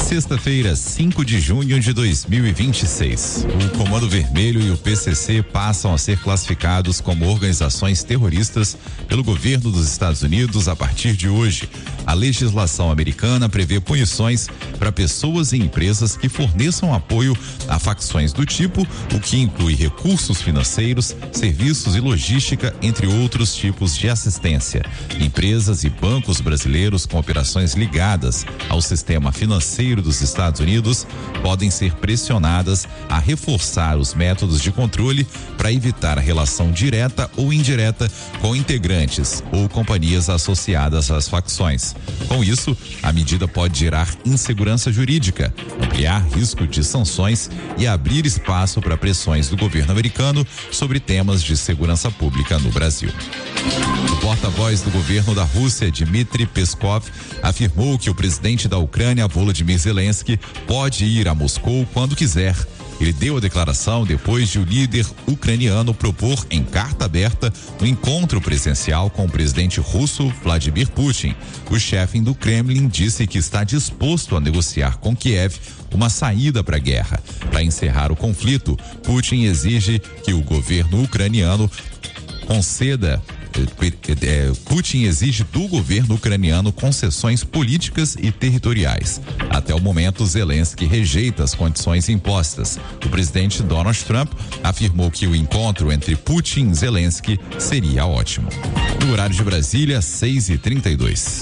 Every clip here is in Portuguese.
Sexta-feira, 5 de junho de 2026. O Comando Vermelho e o PCC passam a ser classificados como organizações terroristas pelo governo dos Estados Unidos a partir de hoje. A legislação americana prevê punições para pessoas e empresas que forneçam apoio a facções do tipo, o que inclui recursos financeiros, serviços e logística, entre outros tipos de assistência. Empresas e bancos brasileiros com operações ligadas ao sistema financeiro dos Estados Unidos podem ser pressionadas a reforçar os métodos de controle para evitar a relação direta ou indireta com integrantes ou companhias associadas às facções. Com isso, a medida pode gerar insegurança jurídica, ampliar risco de sanções e abrir espaço para pressões do governo americano sobre temas de segurança pública no Brasil. O porta-voz do governo da Rússia, Dmitry Peskov, afirmou que o presidente da Ucrânia, Volodymyr Zelensky, pode ir a Moscou quando quiser. Ele deu a declaração depois de o líder ucraniano propor em carta aberta um encontro presencial com o presidente russo Vladimir Putin. O chefe do Kremlin disse que está disposto a negociar com Kiev uma saída para a guerra. Para encerrar o conflito, Putin exige que o governo ucraniano conceda. Putin exige do governo ucraniano concessões políticas e territoriais. Até o momento, Zelensky rejeita as condições impostas. O presidente Donald Trump afirmou que o encontro entre Putin e Zelensky seria ótimo. No horário de Brasília, 6h32.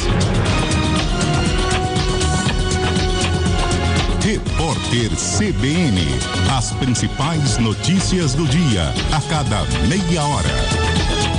Repórter CBN. As principais notícias do dia, a cada meia hora.